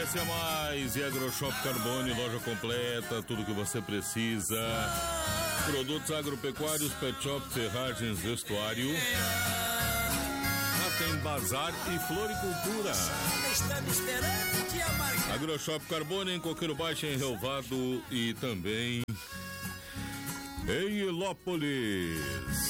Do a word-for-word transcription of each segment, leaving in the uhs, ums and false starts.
Brescia Mais e AgroShop Carbone, loja completa, tudo que você precisa. Produtos agropecuários, pet shop, ferragens, vestuário. Lá tem bazar e floricultura. AgroShop Carbone em Coqueiro Baixo, em Relvado e também em Ilópolis.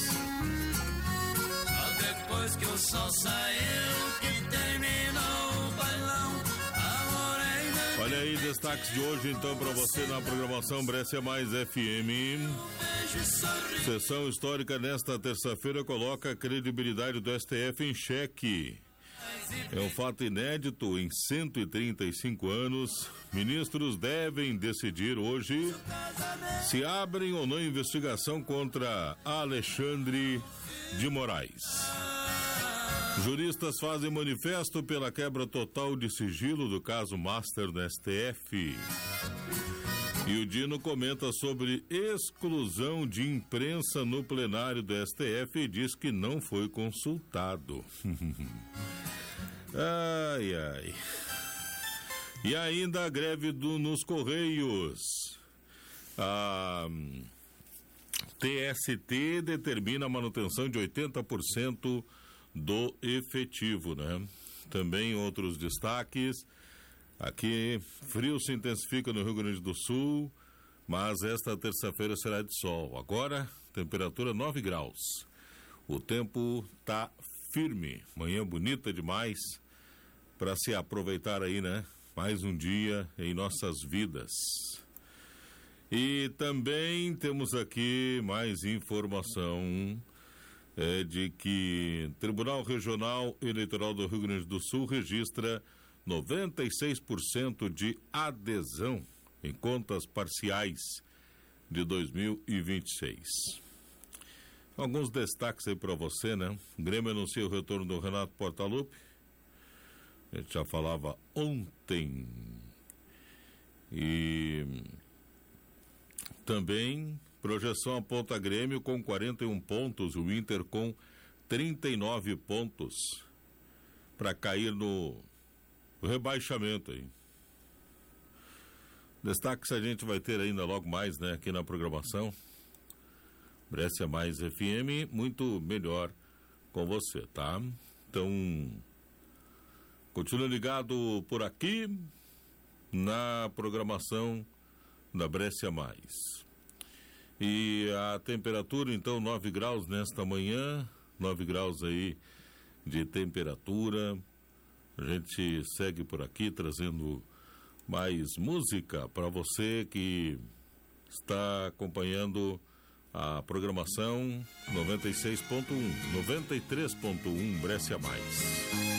Só depois que o sol saiu que terminou o bailão. Olha aí, destaques de hoje então para você na programação Brescia Mais F M. Sessão histórica nesta terça-feira coloca a credibilidade do S T F em xeque. É um fato inédito em cento e trinta e cinco anos. Ministros devem decidir hoje se abrem ou não investigação contra Alexandre de Moraes. Juristas fazem manifesto pela quebra total de sigilo do caso Master no S T F. E o Dino comenta sobre exclusão de imprensa no plenário do S T F e diz que não foi consultado. Ai, ai. E ainda a greve do, nos Correios. A T S T determina a manutenção de oitenta por cento do efetivo, né? Também outros destaques. Aqui, frio se intensifica no Rio Grande do Sul, mas esta terça-feira será de sol. Agora, temperatura nove graus. O tempo tá firme, manhã bonita demais para se aproveitar aí, né? Mais um dia em nossas vidas. E também temos aqui mais informação é, de que Tribunal Regional Eleitoral do Rio Grande do Sul registra noventa e seis por cento de adesão em contas parciais de dois mil e vinte e seis. Alguns destaques aí para você, né? O Grêmio anuncia o retorno do Renato Portaluppi. A gente já falava ontem. E também projeção aponta Grêmio com quarenta e um pontos, o Inter com trinta e nove pontos para cair no rebaixamento aí. Destaques a gente vai ter ainda logo mais, né, aqui na programação Brescia Mais F M, muito melhor com você, tá? Então, continua ligado por aqui na programação da Brescia Mais. E a temperatura, então, nove graus nesta manhã, nove graus aí de temperatura. A gente segue por aqui trazendo mais música para você que está acompanhando a programação noventa e seis ponto um, noventa e três ponto um Brescia Mais.